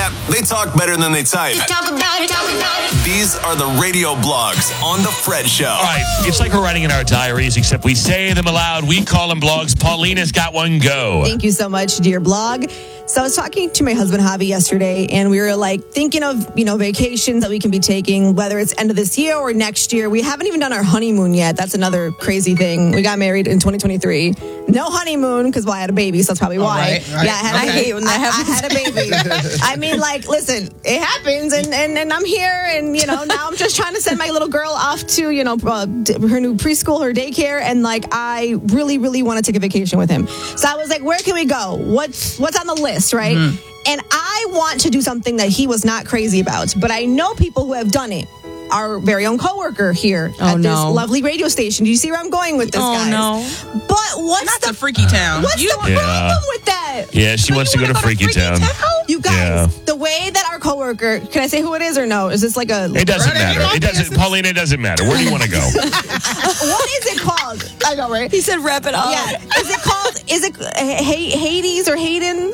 Yeah, they talk better than they type. Talk about it. These are the radio blogs on The Fred Show. All right, it's like we're writing in our diaries, except we say them aloud. We call them blogs. Paulina's got one. Go. Thank you so much, dear blog. So I was talking to my husband, Javi, yesterday, and we were like thinking of, vacations that we can be taking, whether it's end of this year or next year. We haven't even done our honeymoon yet. That's another crazy thing. We got married in 2023. No honeymoon, because I had a baby, so that's probably why. Right. Yeah, I hate when that happens. I had a baby. I mean, listen, it happens, and I'm here, and, now I'm just trying to send my little girl off to, her new preschool, her daycare, and, I really, really want to take a vacation with him. So I was like, where can we go? What's on the list, right? Mm-hmm. And I want to do something that he was not crazy about, but I know people who have done it. Our very own coworker here at this lovely radio station. Do you see where I'm going with this, guys? No. But what's the freaky town? What's the problem with that? Yeah, she wants to go to Freaky Town. You guys, the way that our coworker, can I say who it is or no? Is this like a... It doesn't matter. Paulina, it doesn't matter. Where do you want to go? What is it called? I know, right? He said wrap it up. Yeah. Is it Hades or Hayden?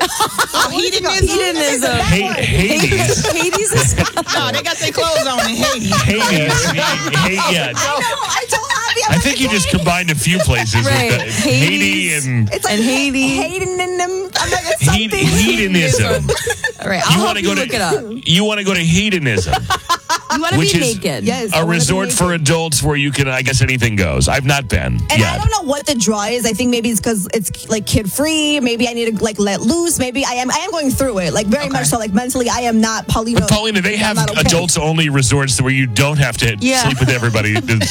Hedonism. Hades. Hades is... No, they got their clothes on in Hades. Hades. I told Javi. I think you just combined a few places. Right. With Hades and... It's like Hayden and them. I'm like, it's something. Hedonism. All right, I'll help you look it up. You want to go to hedonism. You want to be naked. Yes. A resort for adults where you can, I guess anything goes. I've not been and yet. I don't know what the draw is. I think maybe it's because it's like kid free. Maybe I need to let loose. Maybe I am going through it. Very much so. Mentally, I am not Paulina. But Paulina, they have adults only resorts where you don't have to sleep with everybody.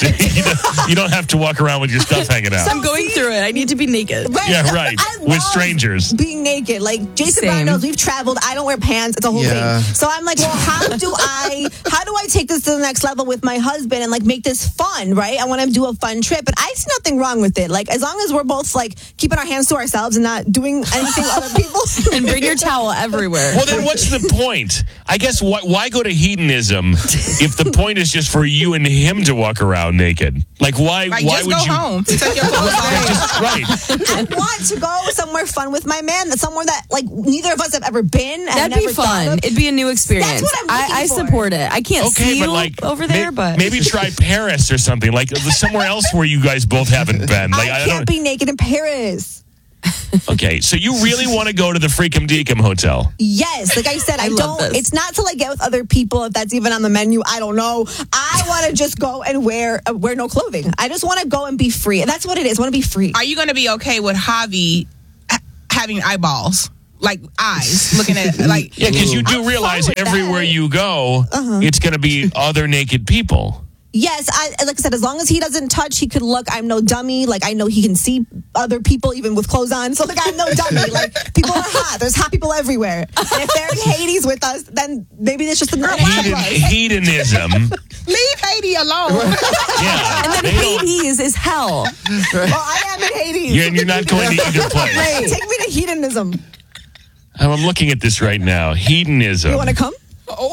You don't have to walk around with your stuff hanging out. I'm going through it. I need to be naked. Right. Yeah, right. With strangers. Being naked. Jason Brown knows we've traveled. I don't wear pants. It's a whole thing. So I'm like, well, how do I take this to the next level with my husband and make this fun, right? I want to do a fun trip, but I see nothing wrong with it. As long as we're both keeping our hands to ourselves and not doing anything other people. And bring your towel everywhere. Well, then what's the point? I guess why go to hedonism if the point is just for you and him to walk around naked? Why would go you home? Take your clothes off. Right. I want to go somewhere fun with my man. That's somewhere that neither of us have ever been. That'd be fun. It'd be a new experience. That's what I'm looking I for. support it. I can't see you over there, but maybe try Paris or something somewhere else where you guys both haven't been. I can't be naked in Paris. Okay, so you really want to go to the Freakum Deakum Hotel? Yes, like I said, I don't. This. It's not to get with other people if that's even on the menu. I don't know. I want to just go and wear no clothing. I just want to go and be free. And that's what it is. I want to be free. Are you going to be okay with Javi having eyeballs? Eyes looking at yeah, because you do realize everywhere you go, it's going to be other naked people. Yes, like I said, as long as he doesn't touch, he could look. I'm no dummy. I know he can see other people even with clothes on. So I'm no dummy. People are hot. There's hot people everywhere. And if they're in Hades with us, then maybe it's just another hedonism. Leave Hades alone. Yeah, and then Hades is hell. Well, I am in Hades. You're not going to either place. Right. Take me to hedonism. I'm looking at this right now. Hedonism. You want to come?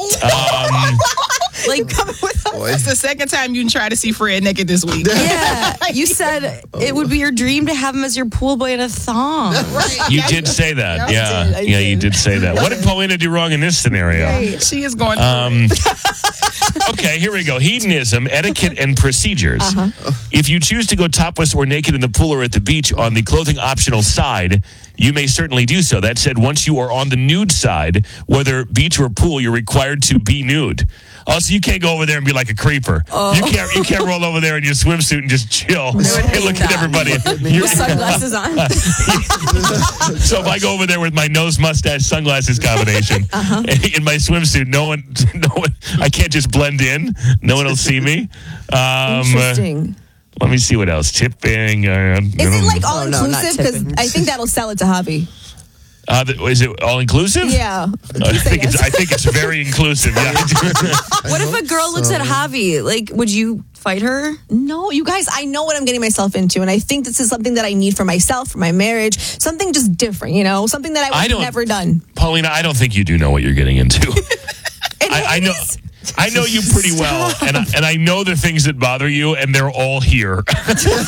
It's the second time you try to see Fred naked this week. Yeah, you said it would be your dream to have him as your pool boy in a thong. Right. You did say that. I did. You did say that. What did Paulina do wrong in this scenario? Right. She is going Okay, here we go. Hedonism, etiquette, and procedures. If you choose to go topless or naked in the pool or at the beach on the clothing optional side, you may certainly do so. That said, once you are on the nude side, whether beach or pool, you're required to be nude. Also, you can't go over there and be like a creeper. You can't roll over there in your swimsuit and just chill and look at everybody. With sunglasses on. So if I go over there with my nose, mustache, sunglasses combination in my swimsuit, no one, I can't just blend in. No one will see me. Interesting. Let me see what else. Tipping. Is it all inclusive? Because I think that'll sell it to Javi. Is it all inclusive? Yeah. I think it's very inclusive. Yeah. What if a girl looks at Javi? Would you fight her? No, you guys, I know what I'm getting myself into, and I think this is something that I need for myself, for my marriage, something just different, something that I would have never done. Paulina, I don't think you do know what you're getting into. I know. I know you pretty well, and I know the things that bother you, and they're all here.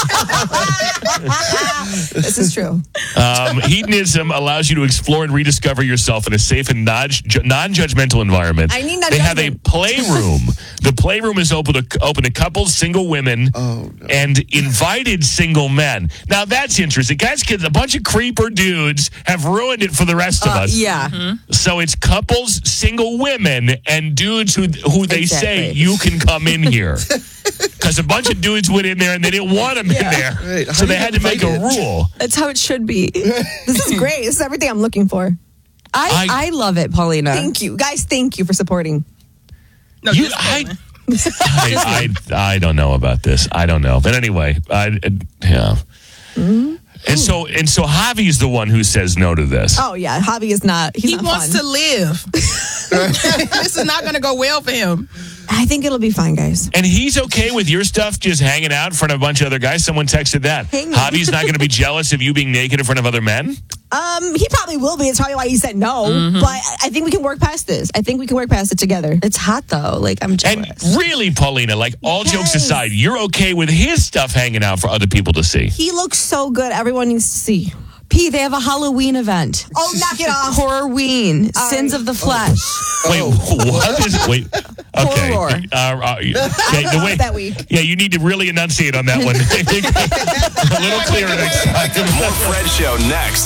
This is true. Hedonism allows you to explore and rediscover yourself in a safe and non-judgmental environment. I need that They have a judgment. playroom. The playroom is open to couples, single women, and invited single men. Now that's interesting, guys. Because a bunch of creeper dudes have ruined it for the rest of us. Yeah. So it's couples, single women, and dudes who they say Exactly. you can come in here. Because a bunch of dudes went in there and they didn't want them in there. Right. How So do they you had to make a invite it? rule. That's how it should be. This is great. This is everything I'm looking for. I love it, Paulina. Thank you. Guys, thank you for supporting. No, You, just I, Caitlin. I don't know about this. I don't know. But anyway, yeah. And so Javi's the one who says no to this. Oh, yeah. Javi is not. He's He not wants fun. to live. This is not going to go well for him. I think it'll be fine, guys. And he's okay with your stuff just hanging out in front of a bunch of other guys. Someone texted that. Hanging. Javi's not going to be jealous of you being naked in front of other men? He probably will be. It's probably why he said no. But I think we can work past this. I think we can work past it together. It's hot though. Like I'm And jealous. really, Paulina, like all jokes Yes. aside, you're okay with his stuff hanging out for other people to see. He looks so good. Everyone needs to see. P, they have a Halloween event. Oh, knock it off. Horrorween. Sins of the flesh. Wait, what is it? Wait. Okay. Horror. Okay, the way, that week. Yeah, you need to really enunciate on that one. A little clearer next time. More Fred Show next.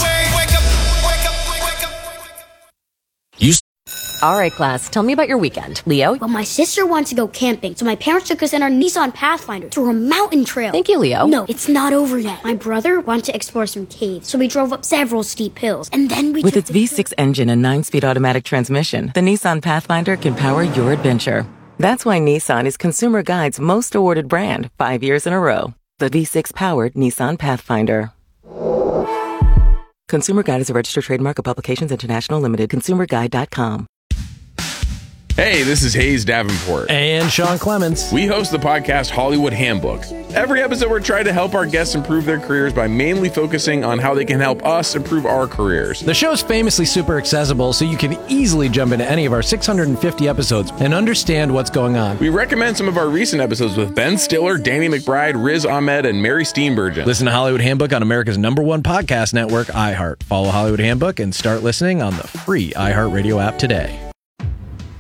All right, class, tell me about your weekend. Leo? Well, my sister wanted to go camping, so my parents took us in our Nissan Pathfinder to a mountain trail. Thank you, Leo. No, it's not over yet. My brother wanted to explore some caves, so we drove up several steep hills, and then we With took its V6 engine and 9-speed automatic transmission, the Nissan Pathfinder can power your adventure. That's why Nissan is Consumer Guide's most awarded brand 5 years in a row. The V6-powered Nissan Pathfinder. Consumer Guide is a registered trademark of Publications International Limited. ConsumerGuide.com. Hey, this is Hayes Davenport. And Sean Clements. We host the podcast Hollywood Handbook. Every episode, we're trying to help our guests improve their careers by mainly focusing on how they can help us improve our careers. The show's famously super accessible, so you can easily jump into any of our 650 episodes and understand what's going on. We recommend some of our recent episodes with Ben Stiller, Danny McBride, Riz Ahmed, and Mary Steenburgen. Listen to Hollywood Handbook on America's #1 podcast network, iHeart. Follow Hollywood Handbook and start listening on the free iHeartRadio app today.